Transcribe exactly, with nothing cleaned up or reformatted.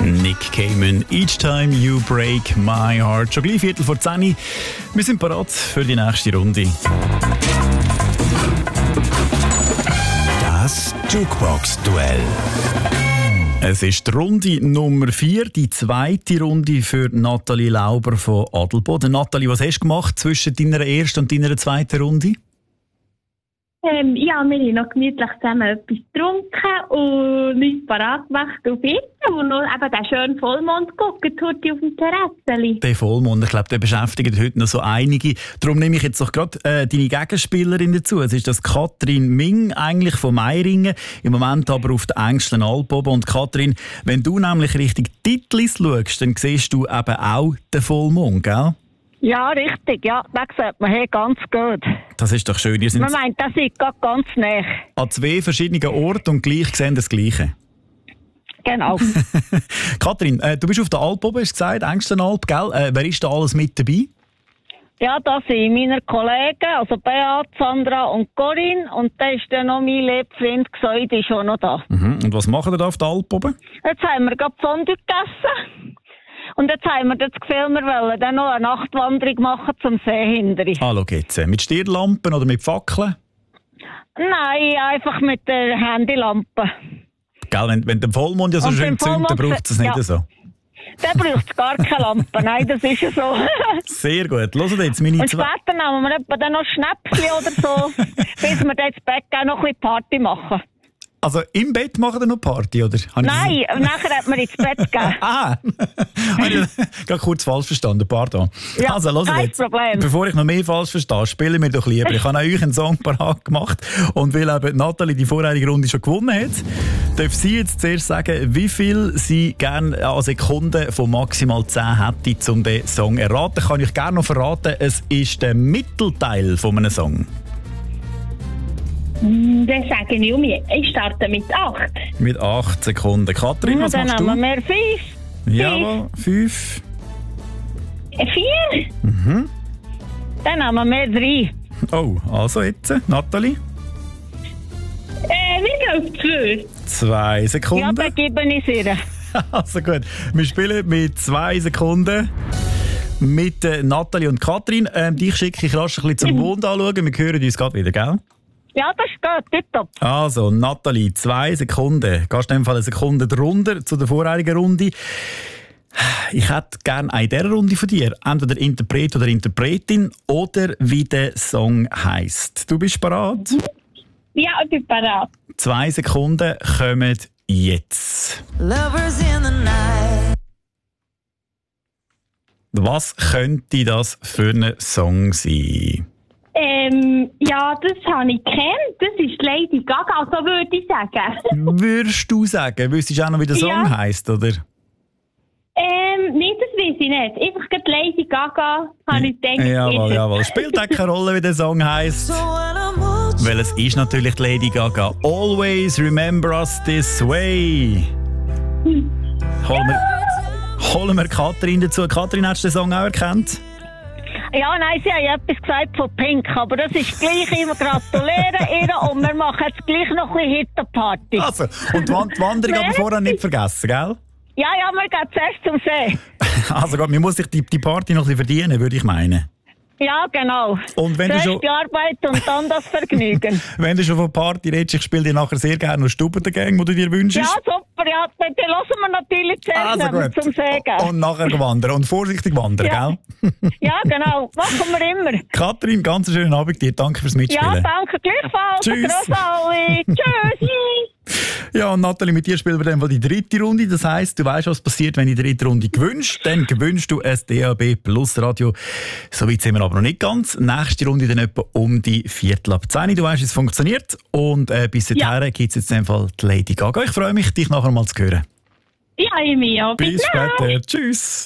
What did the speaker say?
Nick Cayman, Each Time You Break My Heart. Schon gleich Viertel vor zehn. Wir sind bereit für die nächste Runde. Das Jukebox-Duell. Es ist die Runde Nummer vier, die zweite Runde für Nathalie Lauber von Adelboden. Nathalie, was hast du gemacht zwischen deiner ersten und deiner zweiten Runde? Ähm, ja, wir haben noch gemütlich zusammen etwas getrunken und nichts parat gemacht auf jetzt und noch eben den schönen Vollmond gucken, heute auf dem Terrasseli. Der Vollmond, ich glaube, der beschäftigt heute noch so einige. Darum nehme ich jetzt doch gerade äh, deine Gegenspielerin dazu. Es ist das Katrin Ming, eigentlich von Meiringen, im Moment aber auf der engsten Alp oben. Und Katrin, wenn du nämlich Richtung Titlis schaust, dann siehst du eben auch den Vollmond, gell? Ja, richtig, ja, das sieht man hier ganz gut. Das ist doch schön. Ihr seid Man meint, das ist gerade ganz nah. an zwei verschiedenen Orten und gleich sehen das Gleiche. Genau. Katrin, äh, du bist auf der Alp oben, hast du gesagt, engsten Alp, gell? Äh, wer ist da alles mit dabei? Ja, das sind meine Kollegen, also Beat, Sandra und Corinne. Und da ist dann noch mein Lebfreund Xoi, die ist schon noch da. Mhm. Und was machen ihr da auf der Alp oben? Jetzt haben wir gerade Fondue gegessen. Und jetzt haben wir das Gefühl, wir wollen dann noch eine Nachtwanderung machen zum See hinterher. Ah, schau jetzt. äh, Mit Stirnlampen oder mit Fackeln? Nein, einfach mit der Handylampe. Gell, wenn, wenn der Vollmond ja so Und schön beim zündet, dann Vollmond- braucht es nicht ja. so. Dann braucht es gar keine Lampe. Nein, das ist ja so. Sehr gut. Hört jetzt meine Und zwei... später nehmen wir etwa dann noch Schnäppchen oder so, bis wir dann ins Bett gehen, noch ein bisschen Party machen. Also im Bett machen wir noch Party, oder? Habe ich Nein, nachher hat man ins Bett gehen. Ah, habe ich gerade kurz falsch verstanden, pardon. Ja, also, hört kein jetzt, Problem. bevor ich noch mehr falsch verstehe, spielen wir doch lieber. Ich habe euch einen Song parat gemacht und weil eben Nathalie die vorherige Runde schon gewonnen hat, darf sie jetzt zuerst sagen, wie viel sie gerne an Sekunden von maximal zehn hätte, um den Song zu erraten. Kann ich gerne noch verraten, es ist der Mittelteil von einem Song. Dann sage ich um, ich starte mit acht. Mit acht Sekunden. Katrin, Ja, was dann machst haben du? wir mehr fünf. Jawohl, fünf. Vier? Dann haben wir mehr drei. Oh, also jetzt, Nathalie. Äh, wir gehen auf zwei. Zwei Ja, Sekunden. dann gebe ich es ihr. Also gut, wir spielen mit zwei Sekunden mit äh, Nathalie und Katrin. Ähm, dich schicke ich rasch ein bisschen zum Mond anschauen. Wir hören uns gerade wieder, gell? Ja, das geht, tipptopp. Also, Nathalie, zwei Sekunden. Gehst du in dem Fall eine Sekunde drunter zu der vorherigen Runde. Ich hätte gerne eine dieser Runde von dir. Entweder Interpret oder Interpretin oder wie der Song heisst. Du bist bereit? Ja, ich bin parat. Zwei Sekunden kommen jetzt. Lovers in the night. Was könnte das für ein Song sein? Ähm, ja, das habe ich kennt. Das ist Lady Gaga, so würde ich sagen. Würdest du sagen? Wüsstest du auch noch, wie der Song Ja. heisst, oder? Ähm, nee, das weiß ich nicht. Einfach gerade Lady Gaga, habe ich gedacht. Jawohl, ist es. jawohl. Spielt auch keine Rolle, wie der Song heisst. So when I'm watching. Weil es ist natürlich die Lady Gaga. Always remember us this way. Holen wir, holen wir Katrin dazu. Katrin, hast du den Song auch erkannt? Ja, nein, sie haben etwas gesagt von Pink, aber das ist gleich immer gratulieren ihr und wir machen jetzt gleich noch ein bisschen Hitterparty. Also, und die Wand- die Wanderung aber Merci. vorher nicht vergessen, gell? Ja, ja, wir gehen zuerst zum See. Also gut, man muss sich die, die Party noch ein bisschen verdienen, würde ich meinen. Ja, genau. Und wenn du Zuerst schon- die Arbeit und dann das Vergnügen. Wenn du schon von Party redest, ich spiele dir nachher sehr gerne noch Stubentengang, die du dir wünschst. Ja, super, ja, dann dann hören wir natürlich zuerst, Also wenn wir gut. zum See gehen. Und nachher wandern. Und vorsichtig wandern, Ja. gell? Ja, genau, machen wir immer. Katrin, ganz einen schönen Abend dir. Danke fürs Mitspielen. Ja, danke, gleichfalls. Tschüss. Grüß alle. Tschüss. Ja, und Nathalie, mit dir spielen wir dann mal die dritte Runde. Das heisst, du weißt, was passiert, wenn du die dritte Runde gewünscht. Dann gewünscht du ein D A B Plus Radio. So weit sind wir aber noch nicht ganz. Nächste Runde dann etwa um die Viertel ab zehn. Du weißt, wie es funktioniert. Und äh, bis dahin Ja. gibt es jetzt in dem Fall die Lady Gaga. Ich freue mich, dich nachher mal zu hören. Ja, ich mich auch. Bis dann. später. Tschüss.